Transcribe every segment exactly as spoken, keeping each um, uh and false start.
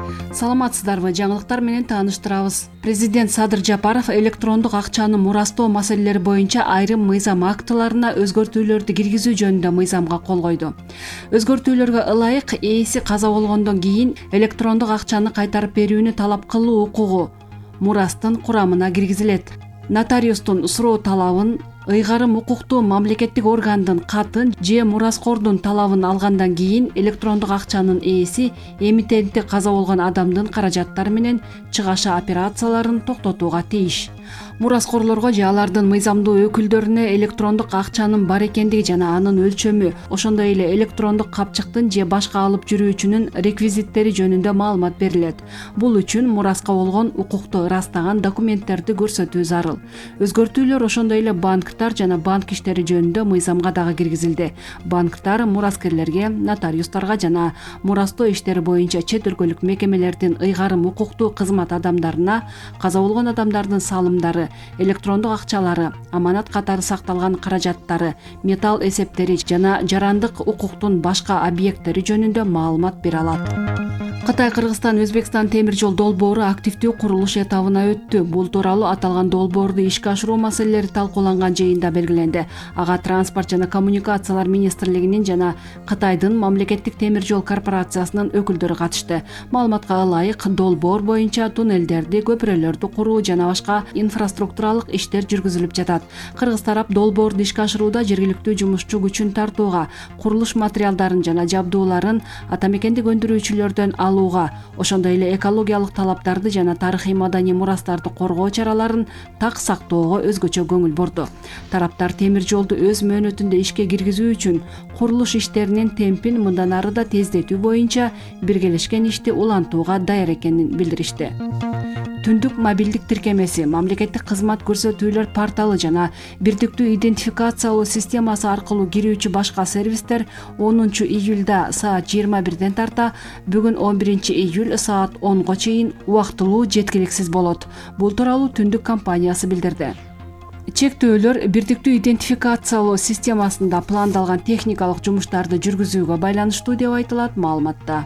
Саламатсыздарбы, жаңылыктар менен тааныштырабыз. Президент Садыр Жапаров электрондук акчаны мурастоо маселелери боюнча айрым мыйзам актыларына өзгөртүүлөрдү киргизүү жөнүндө мыйзамга кол койду. Өзгөртүүлөргө ылайык ээси каза болгондон кийин электрондук акчаны кайтарып берүүнү талап кылуу укугу мурастын курамына киргизилет. Нотариустун суроо талабын, ыйгарым укуктуу мамлекеттик органдын катын же мураскордун талабын алгандан кийин электрондук акчанын ээси эмитенти каза болгон адамдын каражаттары менен чыгаша операцияларын токтотууга тийиш. Мураскорлорго же алардын мыйзамдуу өкүлдөрүнө электрондук акчанын бар экендиги жана анын өлчөмү, ошондой эле электрондук капчыктын же башка алып жүрүүчүнүн реквизиттери жөнүндө маалымат берилет. Бул үчүн мураска болгон укукту ырастаган документтерди көрсөтүү зарыл. Өзгөртүүлөр ошондой эле банктар жана банк иштери жөнүндө мыйзамга дагы киргизилди. Банктар мураскерлерге, нотариустарга жана мурастоо иштери боюнча чет өлкөлүк мекемелердин ыйгарым укуктуу кызмат адамдарына каза болгон адамдардын салымдары, электрондук акчалары, аманат катары сакталган каражаттары, металл эсептери жана жарандык укуктун башка объекттери жөнүндө маалымат бере алат. Кытай Кыргызстан Өзбекстан темир жол долбоору активдүү курулуш этабына өттү. Бул тууралуу аталган долбоорду ишке ашыруу маселелери талкууланган жыйында белгиленди. Ага транспорт жана коммуникациялар министрлигинин жана Кытайдын мамлекеттик темир жол корпорациясынын өкүлдөрү катышты. Маалыматка ылайык, долбоор боюнча туннелдерди, көпүрөлөрдү куруу жана башка инфраструктуралык иштер жүргүзүлүп жатат. Кыргыз тарап долбоорду ишке ашырууда жергиликтүү жумушчу күчүн тартууга, курулуш материалдарын жана жабдууларын атамекендик өндүрүүчүлөрдөн алууга, ошондой эле экологиялык талаптарды жана тарыхый маданий мурастарды коргоо чараларын так сактоого өзгөчө көңүл бурду. Тараптар темир жолду өз мөөнөтүндө ишке киргизүү үчүн курулуш иштеринин темпин мындан ары да тездетүү боюнча биргелешкен ишти улантууга даяр экенин билдиришти. Түндүк мобилдик тиркемеси, мамлекеттик кызмат көрсөтүүлөр порталы жана бирдиктүү идентификациялоо системасы аркылуу кирүүчү башка сервистер онунчу июлда саат жыйырма бирден тарта бүгүн он биринчи июль саат онго чейин убактылуу жеткиликсиз болот. Бул тууралуу Түндүк компаниясы билдирди. Чектөөлөр бирдиктүү идентификациялоо системасында пландалган техникалык жумуштарды жүргүзүүгө байланыштуу деп айтылат маалыматта.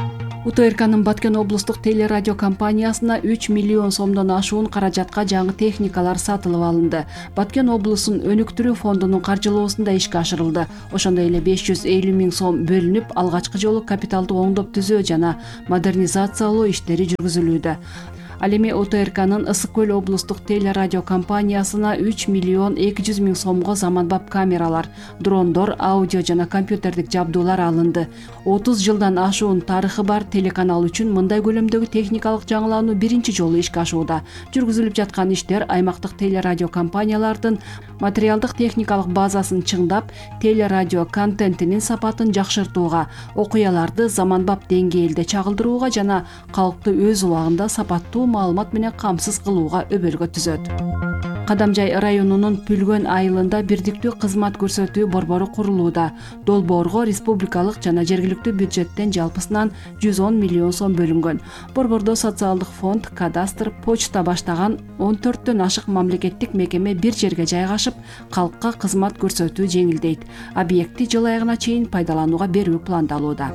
УТРКнын Баткен облустук телерадио компаниясына үч миллион сомдон ашуун каражатка жаңы техникалар сатылып алынды. Баткен облусунун өнүктүрүү фондунун каржылоосунда ишке ашырылды. Ошондой эле беш жүз элүү миң сом бөлүнүп, алгачкы жолу капиталды оңдоп түзөө жана модернизациялоо иштери жүргүзүлүүдө. Ал эми УТРКнын Ысык көл облустук телерадио компаниясына үч миллион эки жүз миң сомго заманбап камералар, дрондор, аудио жана компьютердик жабдуулар алынды. отуз жылдан ашуун тарыхы бар телеканал үчүн мындай көлөмдөгү техникалык жаңылануу биринчи жолу ишке ашууда. Жүргүзүлүп жаткан иштер аймактык телерадио компаниялардын материалдык техникалык базасын чыңдап, телерадио контентинин сапатын жакшыртууга, окуяларды заманбап деңгээлде чагылдырууга жана калкты өз убагында сапаттуу маалымат менен камсыз кылууга өбөлгө түзөт. Кадамжай районунун Пүлгөн айылында бирдиктүү кызмат көрсөтүү борбору курулууда. Долбоорго республикалык жана жергиликтүү бюджеттен жалпысынан жүз он миллион сом бөлүнгөн. Борбордо социалдык фонд, кадастр, почта баштаган он төрттөн ашык мамлекеттик мекеме бир жерге жайгашып, калкка кызмат көрсөтүү жеңилдейт. Объекти жыл аягына чейин пайдаланууга берүү пландалууда.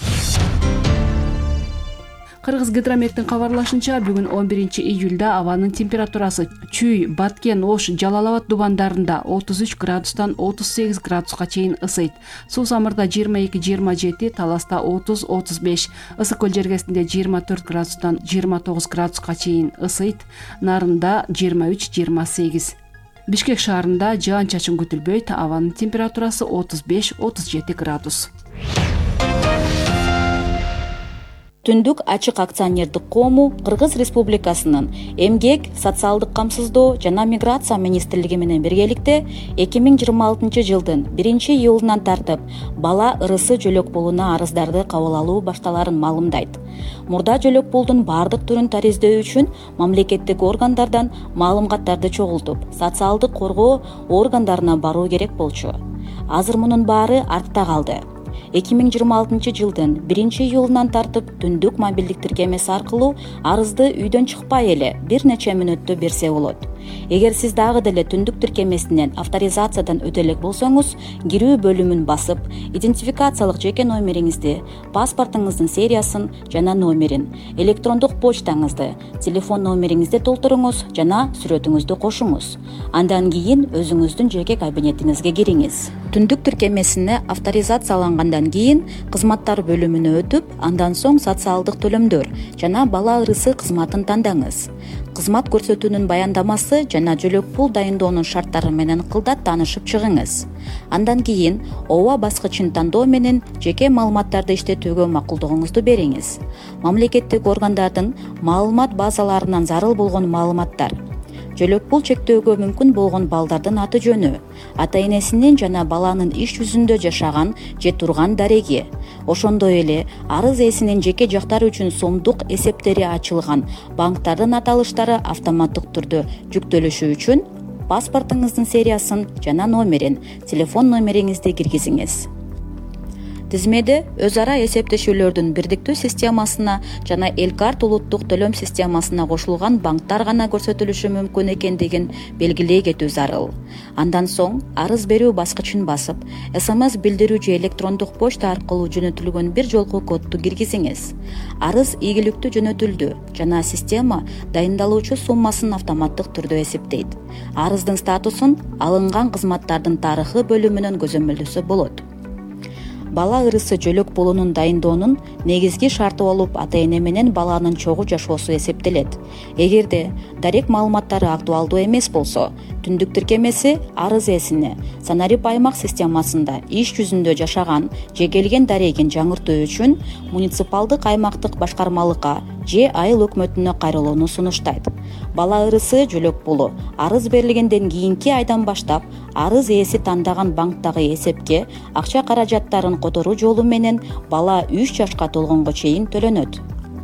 Кыргыз гидрометтин кабарлашынча, бүгүн он биринчи июлда абанын температурасы Чүй, Баткен, Ош, Жалал Абад дубандарында отуз үч градустан отуз сегиз градуска чейин ысыйт. Суу самырда жыйырма эки жыйырма жети, Таласта отуз отуз беш, Ысык көл жергесинде жыйырма төрт градустан жыйырма тогуз градуска чейин ысыйт. Нарында жыйырма үч жыйырма сегиз. Бишкек шаарында жаан-чачын күтүлбөйт, абанын температурасы отуз беш отуз жети градус. Түндүк ачык акционердик коому Кыргыз Республикасынын Эмгек, социалдык камсыздоо жана миграция министрлиги менен биргеликте эки миң жыйырма алтынчы жылдын биринчи июлунан тартып бала ырысы жөлөк пулуна арыздарды кабыл алуу башталарын маалымдайт. Мурда жөлөк пулдун бардык түрүн тариздөө үчүн мамлекеттик органдардан маалыматтарды чогултуп, социалдык коргоо органдарына баруу керек болчу. Азыр мунун баары артта калды. эки миң жыйырма алтынчы жылдын биринчи июлунан тартып түндүк мобилдик тиркемеси аркылуу арызды үйдөн чыкпай эле бир нече мүнөттө берсе болот. Эгер сиз дагы деле түндүк тиркемесинен авторизациядан өтө элек болсоңуз, кирүү бөлүмүн басып, идентификациялык жеке номериңизди, паспортуңуздун сериясын жана номерин, электрондук почтаңызды, телефон номериңизди толтуруңуз жана сүрөтүңүздү кошуңуз. Андан кийин өзүңүздүн жеке кабинетиңизге кириңиз. Түндүк тиркемесине авторизациялангандан кийин кызматтар бөлүмүнө өтүп, андан соң социалдык төлөмдөр жана бала ырысы кызматын тандаңыз. Кызмат көрсөтүүнүн баяндамасы жана жөлөк пул дайындоонун шарттары менен кылдат таанышып чыгыңыз. Андан кийин ооба баскычын тандоо менен жеке маалыматтарды иштетүүгө макулдугуңузду бериңиз. Мамлекеттик органдардын маалымат базаларынан зарыл болгон маалыматтар, жөлөк пул чектөөгө мүмкүн болгон балдардын аты жөнү, ата энесинин жана баланын иш жүзүндө жашаган же турган дареги, ошондой эле арыз ээсинин жеке жактары үчүн сомдук эсептери ачылган банктардын аталыштары автоматтык түрдө жүктөлүшү үчүн паспортуңуздун сериясын жана номерин, телефон номериңизди киргизиңиз. Тизмеде өз ара эсептешүүлөрдүн бирдиктүү системасына жана Элкарт улуттук төлөм системасына кошулган банктар гана көрсөтүлүшү мүмкүн экендигин белгилей кетүү зарыл. Андан соң арыз берүү баскычын басып, СМС билдирүү же электрондук почта аркылуу жөнөтүлгөн бир жолку кодду киргизиңиз. Арыз ийгиликтүү жөнөтүлдү жана система дайындалуучу суммасын автоматтык түрдө эсептейт. Арыздын статусун алынган кызматтардын тарыхы бөлүмүнөн көзөмөлдөсө болот. Бала ырысы жөлөк пулунун дайындоонун негизги шарты болуп, ата эне менен баланын чогуу жашоосу эсептелет. Эгерде дарек маалыматтары актуалдуу эмес болсо, түндүк тиркемеси арыз ээсине Санарип аймак системасында иш жүзүндө жашаган же келген дарегин жаңыртуу үчүн муниципалдык аймактык башкармалыкка же айыл өкмөтүнө кайрылууну сунуштайт. Бала ырысы жөлөк пулу арыз берилгенден кийинки айдан баштап арыз ээси тандаган банктагы эсепке акча каражаттарын которуу жолу менен бала үч жашка толгонго чейин төлөнөт.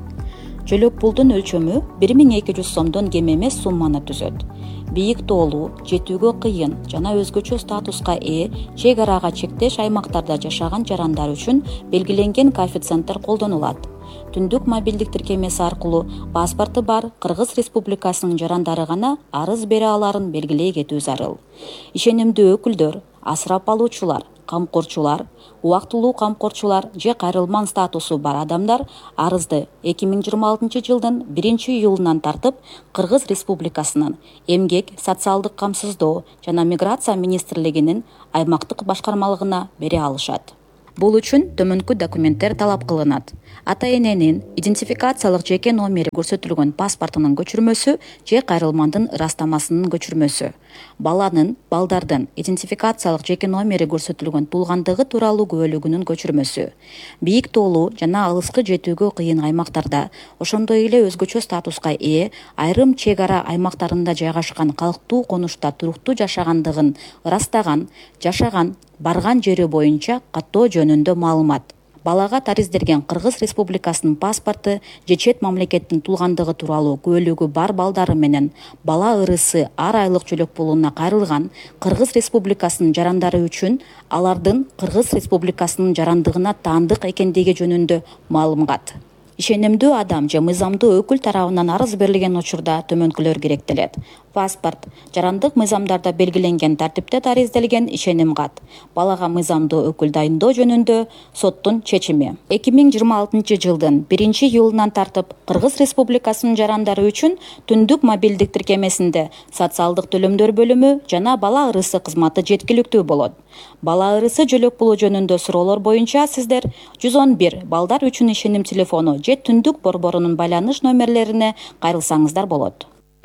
Жөлөк пулдун өлчөмү бир миң эки жүз сомдон кем эмес сумманы түзөт. Бийик тоолуу, жетүүгө кыйын жана өзгөчө статуска ээ чек арага чектеш аймактарда жашаган жарандар үчүн белгиленген коэффициенттер колдонулат. Түндүк мобилдик тиркемеси аркылуу паспорту бар Кыргыз Республикасынын жарандары гана арыз бере аларын белгилей кетүү зарыл. Ишенимдүү өкүлдөр, асырап алуучулар, камкорчулар, убактылуу камкорчулар же кайрылман статусу бар адамдар арызды эки миң жыйырма алтынчы жылдын биринчи июлунан тартып Кыргыз Республикасынын Эмгек, социалдык камсыздоо жана миграция министрлигинин аймактык башкармалыгына бере алышат. Бул үчүн төмөнкү документтер талап кылынат. Ата эненин идентификациялык жеке номери көрсөтүлгөн паспортунун көчүрмөсү же кайрылмандын ырастамасынын көчүрмөсү. Баланын, балдардын идентификациялык жеке номери көрсөтүлгөн туулгандыгы тууралуу күбөлүгүнүн көчүрмөсү. Бийик тоолуу жана алыскы жетүүгө кыйын аймактарда, ошондой эле өзгөчө статуска ээ айрым чек ара аймактарында жайгашкан калктуу конушта туруктуу жашагандыгын ырастаган, жашаган, барган жери боюнча каттоо жөнүндө маалымат. Балага тариздерген Кыргыз Республикасынын паспорту же чет мамлекеттин туулгандыгы тууралуу күбөлүгү бар балдары менен бала ырысы ар айлык жөлөк пулуна кайрылган Кыргыз Республикасынын жарандары үчүн алардын Кыргыз Республикасынын жарандыгына таандык экендиги жөнүндө маалымат. Ишенимдүү адам же мыйзамдуу өкүл тарабынан арыз берилген учурда төмөнкүлөр керектелет. Паспорт, жарандык мыйзамдарда белгиленген тартипте таризделген ишеним кат. Балага мыйзамдуу өкүл дайындоо жөнүндө соттун чечими. эки миң жыйырма алтынчы жылдын биринчи июлунан тартып Кыргыз Республикасынын жарандары үчүн түндүк мобилдик тиркемесинде социалдык төлөмдөр бөлүмү жана бала ырысы кызматы жеткиликтүү болот. Бала ырысы жөлөк пулу жөнүндө суроолор боюнча сиздер жүз он бир балдар үчүн ишеним телефону же түндүк борборунун байланыш номерлерине кайрылсаңыздар болот.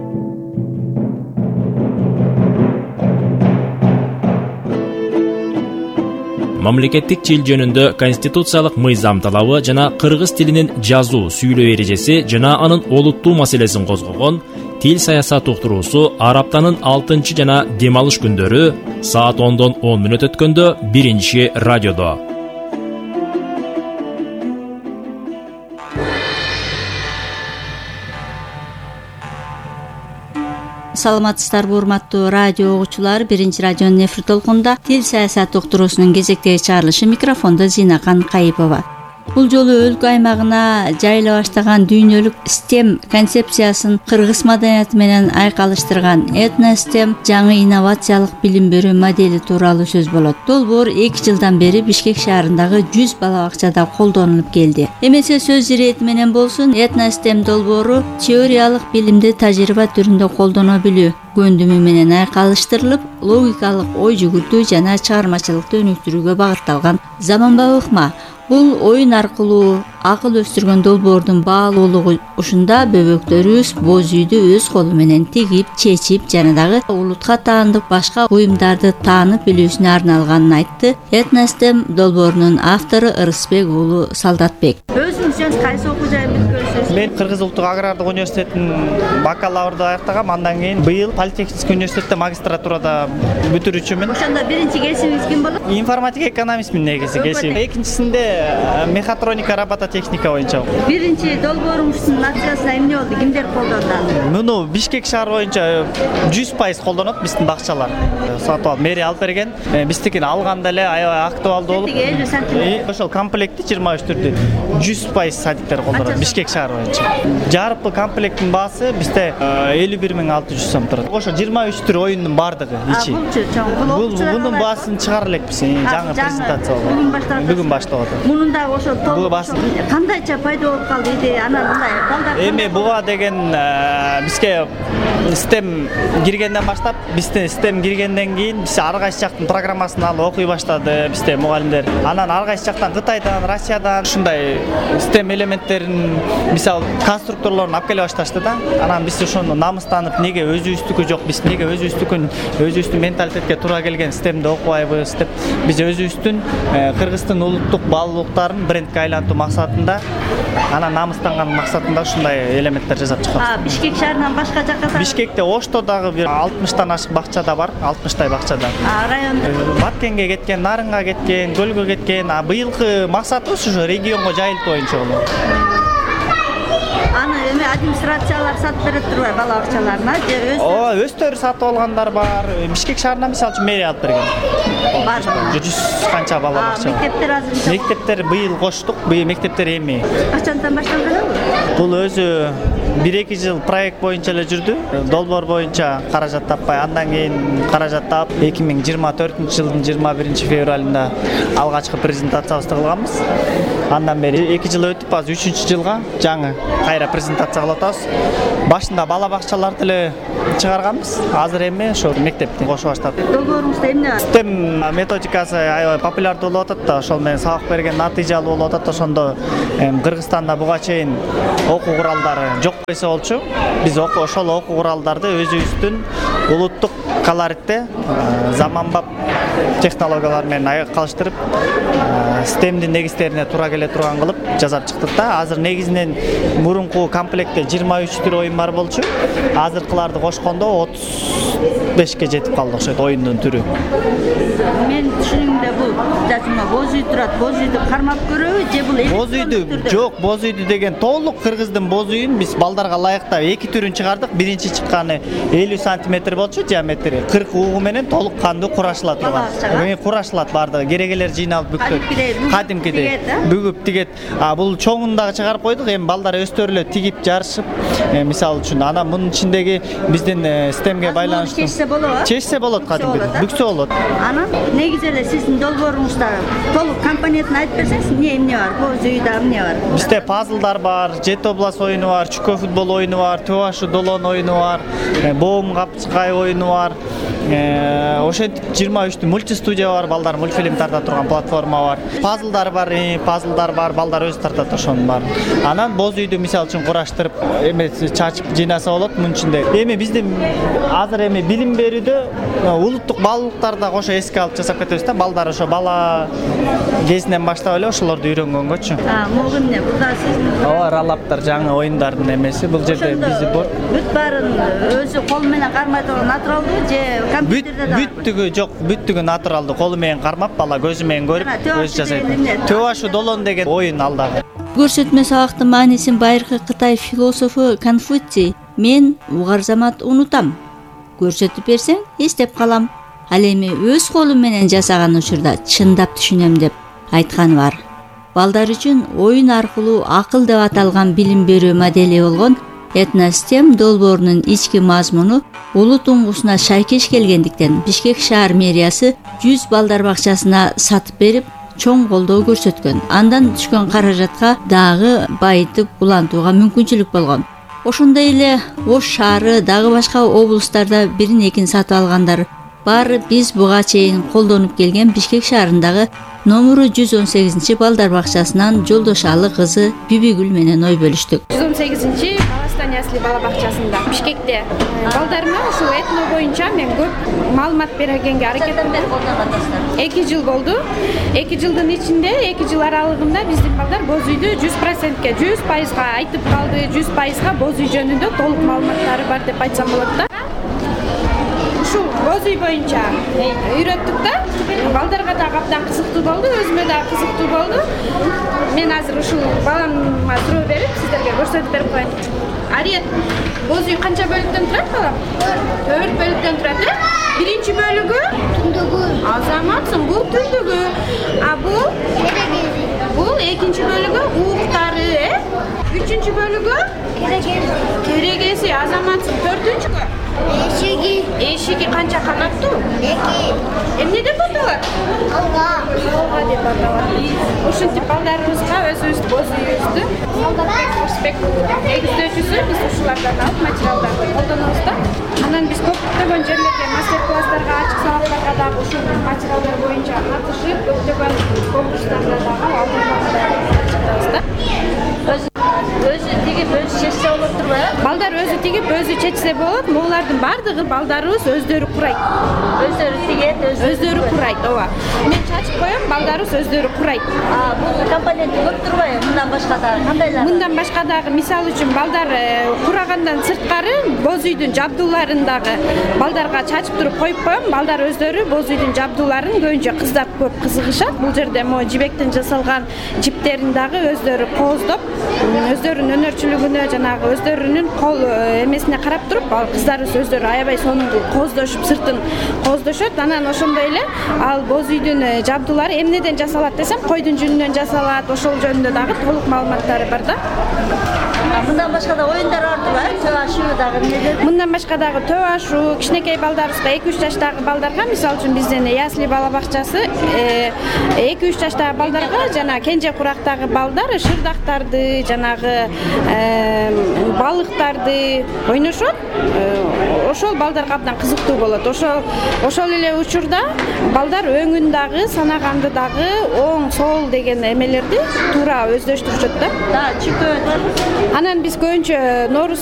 Мамлекеттик тил жөнүндө конституциялык мыйзам талабы жана кыргыз тилинин жазуу, сүйлөө эрежеси жана анын олуттуу маселесин козгогон Тил саясат уктуруусу ар аптанын алтынчы жана дем алыш күндөрү саат ондон он мүнөт өткөндө биринчи радиодо. Саламатсыздарбы урматтуу радио угуучулар, биринчи радионун эфир толкунунда тил саясат уктуруусунун кезектеги чыгарылышы, микрофондо Зинакан Кайыпова. Бул жолу өлкө аймагына жайыла баштаган дүйнөлүк STEM концепциясын кыргыз маданияты менен айкалыштырган этно-STEM жаңы инновациялык билим берүү модели тууралуу сөз болот. Долбоор эки жылдан бери Бишкек шаарындагы жүз бала бакчада колдонулуп келди. Эмесе сөз ирети менен болсун, этно-STEM долбоору теориялык билимди тажрыйба түрүндө колдоно билүү көндүмү менен айкалыштырылып, логикалык ой жүгүртүү жана чыгармачылыкты өнүктүрүүгө багытталган заманбап ыкма. Бул оюн аркылуу акыл өстүргөн долбоордун баалуулугу ушунда бөбөктөрүбүз боз үйдү өз колу менен тигип, чечип жана дагы улутка таандык башка буюмдарды таанып билүүсүнө арналганын айтты этно-STEM долбоорунун автору Ырысбек уулу Салдатбек. Өзүңүз кайсы окуу жайын бүткөнсүз? Мен Кыргыз улуттук агрардык университетинин бакалаврды аяктагам, андан кийин быйыл Политехник университетте магистратурада бүтүрүүчүмүн. Ошондо биринчи кесибиңиз ким болот? Информатика экономистмин негизи кесибим. Экинчисинде мехатроника, робототехника боюнча. Биринчи долбооруңуздун нациясына эмне болду? Кимдер колдонду? Муну Бишкек шаар боюнча жүз пайыз колдонот биздин бакчалар. Сатып алып, мэрия алып берген. Биздикин алганда эле аябай актуалдуу болуп. элүү сантиметр. Ошол комплектти жыйырма үч түрдүү жүз пайыз садиктер колдонот Бишкек шаар боюнча. Жарыктуу комплекттин баасы бизде элүү бир миң алты жүз сом турат. Ошо жыйырма үч түр оюндун бардыгы ичи. Бул мунун баасын чыгара элекпиз. Жаңы презентация болду. Бүгүн башталат. Бүгүн башталат. Мунун да ошол толук кандайча пайда болуп калды иде? Анан мындай балдар. Эми буга деген бизге STEM киргенден баштап, бизде STEM киргенден кийин биз ар кайсы жактын программасын алып окуй баштады бизде мугалимдер. Анан ар кайсы жактан Кытайдан, Россиядан ушундай STEM элементтерин, мисалы конструкторлорун алып келе башташты да. Анан биз ошону намыстанып, неге өзүбүздүкү жок, биз неге өзүбүздүкүн, өзүбүздүн менталитетке туура келген STEMди окубайбыз деп биз өзүбүздүн Кыргыздын улуттук баалуулуктарын брендке айлантуу максатында, анан намыстанган максатында ушундай элементтер жасап чыкканбыз. А, Бишкек шаарынан башка жакка? Бишкекте Ошто дагы бир алтымыштан ашык бакчада бар, алтымыштай бакчада. А, райондо? Баткенге кеткен, Нарынга кеткен, Көлгө кеткен. А быйылкы максатыбыз ушу регионго жайылтуу боюнча болот. Аны эми администрациялар сатып берет турбайбы бала бакчаларына же өз? Ооба, өздөрү сатып алгандар бар. Бишкек шаарына мисалы үчүн мэрия алып берген. Бар. жүз канча бала бакча. Мектептер азыр? Мектептер быйыл коштук, быйыл мектептер эми. Качандан башталганбы? Бул өзү бир эки жыл проект боюнча эле жүрдү. Долбоор боюнча каражат таппай, андан кийин каражат таап эки миң жыйырма төртүнчү жылдын жыйырма биринчи февралында алгачкы презентациябызды кылганбыз. Андан бери эки жыл өтүп, азыр үчүнчү жылга жаңы кайра презентация кылып атабыз. Башында бала бакчаларды эле чыгарганбыз. Азыр эми ошо мектепти кошо баштадык. Долбооруңузда эмне бар? STEM методикасы аябай популярдуу болуп атат да, ошол менен сабак берген натыйжалуу болуп атат. Ошондо Кыргызстанда буга чейин окуу куралдары жок болсо болчу. Биз ошол окуу куралдарды өзүбүздүн улуттук колоритте заманбап технологиялар менен айкалыштырып, STEMдин негиздерине туура келе турган кылып жасап чыктык да. Азыр негизинен мурунку комплектте жыйырма үч түр оюн бар болчу. Азыркыларды кошкондо отуз бешке жетип калды окшойт оюндун түрү. Мен түшүнүгүмдө бул жазма боз үй турат, боз үйдү кармап көрөбү же бул боз үйдү жок, боз үйдү деген толук Кыргыздын боз үйүн биз балдарга ылайыктап эки түрүн чыгардык. Биринчи чыкканы элүү сантиметр болчу диаметри, кырк угу менен толук кандуу курашыла турган. Эми курашылат бардыгы, керегелер жыйналып бүктөт. Кадимкидей бүгүп тигет. А бул чоңун дагы чыгарып койдук. Эми балдар өздөрү эле тигип жарышып, мисалы үчүн анан мунун ичиндеги биздин STEMге байланыштуу чечсе болобу? Чечсе болот, кадимкидей бүксө болот. Анан негизи эле сиздин долбооруңузда толук компонентин айтып берсеңиз, эмне эмне бар? Боз үйдө эмне бар? Бизде пазлдар бар, Jet Oblast оюну бар, чүкө футбол оюну бар, Төашы долон оюну бар, Боом капчыкай оюну бар. Ошентип жыйырма үч мультистудия бар, балдар мультфильм тарта турган платформа бар. Пазлдар бар, пазлдар бар, балдар өзү тартат ошонун бар. Анан боз үйдү мисалы үчүн кураштырып, эми чачып жыйнаса болот мунун ичинде. Эми биздин азыр эми билим берүүдө улуттук баалуулуктарды кошо эске алып жасап кетебиз да. Балдар ошо бала кезинен баштап эле ошолорду үйрөнгөнгөчү. А, могу эмне? Буда сиздин Ооба, ралаптар жаңы оюндардын эмеси. Бул жерде бизи бор. Бүт баарын өзү кол менен кармай турган натуралдуу же компьютерде да? Бүттүгү жок, бүттүгү натуралдуу, колу менен кармап, бала көзү менен көрүп, өзү жасайт. Төашы долон деген оюн алдагы. Көрсөтмө сабактын маанисин байыркы Кытай философу Конфуций "Мен угар замат унутам. Көрсөтүп берсең, эстеп калам. Ал эми өз колум менен жасаган учурда чындап түшүнөм" деп айтканы бар. балдар үчүн оюн аркылуу акыл деп аталган билим берүү модели болгон этностем долбоорунун ички мазмуну улуу туңгусуна шайкеш келгендиктен Бишкек шаар мэриясы жүз балдар бакчасына сатып берип чоң колдоо көрсөткөн. Андан түшкөн каражатка дагы байытып улантууга мүмкүнчүлүк болгон. Ошондой эле Ош шаары дагы башка облустарда бирин экин сатып алгандар баары биз буга чейин колдонуп келген Бишкек шаарындагы номуру жүз он сегизинчи балдар бакчасынан Жолдошалы кызы Бибигүл менен ой бөлүштүк. жүз он сегизинчи ясли бала бакчасында Бишкекте балдарыма ушул этно боюнча мен көп маалымат бергенге аракет кылдым. эки жыл болду. эки жылдын ичинде эки жыл аралыгында биздин балдар боз үйдү жүз процентке жүз пайызга айтып калды. жүз пайызга боз үй жөнүндө толук маалыматтары бар деп айтсам болот да. Ушул боз үй боюнча үйрөттүк да. Балдарга да абдан кызыктуу болду, өзүмө да кызыктуу болду. Мен азыр ушул балама суроо берип сиздерге көрсөтүп берип коеюн. Арет, боз үй канча бөлүктөн турат балам? төрт бөлүктөн турат, э? Биринчи бөлүгү түндүгү. Азаматсың, бул түндүгү. А бул керегеси. Бул экинчи бөлүгү ууктары, э? Үчүнчү бөлүгү керегеси. Керегеси, азаматсың. Төртүнчүгү эшиги. Эшиги канча канаттуу? эки. Эмнеден аталат? Алга. Алга деп аталат. Ушинтип балдарыбызга өзүбүз боз үйүбүздү негиздөөчүсү биз ушулардан алып материалдарды колдонобуз да. Анан биз көптөгөн жерлерге мастер-класстарга, ачык сабактарга дагы ушул материалдар боюнча катышып, көптөгөн конкурстарда дагы алдырабыз да. Өзү тигип өзү чечсе болот турбайбы? Балдар өзү тигип өзү чечсе болот. Булардын бардыгы балдарыбыз өздөрү курайт. Өздөрү тигет, өздөрү курайт, ооба. Мен чачып коем, балдарыбыз өздөрү курайт. А, бул компонент көп турбайбы? Мындан башка дагы кандайлар? Мындан башка дагы мисалы үчүн балдар курагандан сырткары боз үйдүн жабдууларын дагы балдарга чачып туруп коюп коем. Балдар өздөрү боз үйдүн жабдууларын көбүнчө кыздар көп кызыгышат. Бул жерде могу жибектен жасалган жиптерин дагы өздөрү кооздоп, өздөрүнүн өнөрчүлүгүнө жанагы өздөрүнүн кол эмесине карап туруп, кыздарыбыз өздөрү аябай сонун кооздошуп, сыртын кооздошот. Анан ошондой эле ал боз үйдүн жабдуулары эмнеден жасалат десем, койдун жүнүнөн жасалат. Ошол жөнүндө дагы толук маалыматтары бар да. Мындан башка да оюндар бар турбайбы? Төө ашуу дагы эмнеден? Мындан башка дагы төө ашуу, кичинекей балдарыбызга эки үч жаштагы балдарга, мисалы үчүн биздин ясли бала бакчасы эки үч жаштагы балдарга жана кенже курактагы балдар шырдактарды, жанагы балыктарды ойношот. Ошол балдарга абдан кызыктуу болот. Ошол ошол эле учурда балдар өңүн дагы, санаганды дагы оң, сол деген эмелерди туура өздөштүрүшөт да. Да, чүкөт. Анан биз көбүнчө Нооруз